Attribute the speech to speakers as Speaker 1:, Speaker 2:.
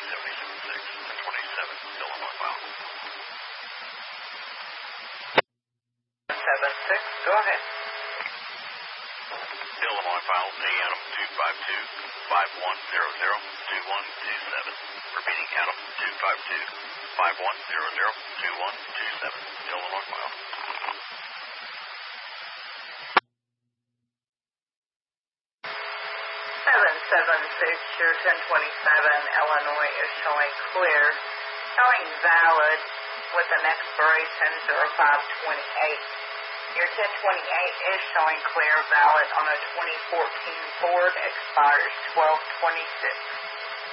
Speaker 1: Illinois file.
Speaker 2: 76, go ahead.
Speaker 1: Illinois file Adam 252-5100-2127. Repeating Adam 252-5100-2127. Illinois file.
Speaker 2: 776, your 1027, Illinois is showing clear, showing valid with an expiration 0528. Your 1028 is showing clear, valid on a 2014 Ford, expires 1226.